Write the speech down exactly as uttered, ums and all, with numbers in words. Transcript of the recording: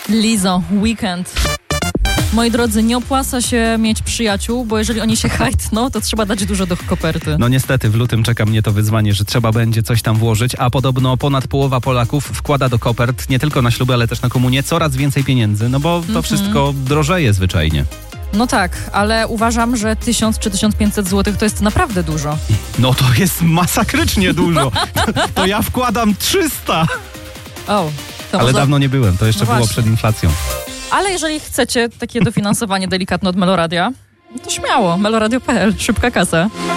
Lizzo, Weekend. Moi drodzy, nie opłaca się mieć przyjaciół, bo jeżeli oni się hajtną, to trzeba dać dużo do koperty. No niestety, w lutym czeka mnie to wyzwanie, że trzeba będzie coś tam włożyć, a podobno ponad połowa Polaków wkłada do kopert, nie tylko na śluby, ale też na komunię, coraz więcej pieniędzy, no bo to mm-hmm. wszystko drożeje zwyczajnie. No tak, ale uważam, że tysiąc czy tysiąc pięćset złotych to jest naprawdę dużo. No to jest masakrycznie dużo. To ja wkładam trzysta. O, to ale może... dawno nie byłem, to jeszcze no było właśnie. przed inflacją. Ale jeżeli chcecie takie dofinansowanie delikatne od Meloradia, to śmiało, meloradio kropka p l, szybka kasa.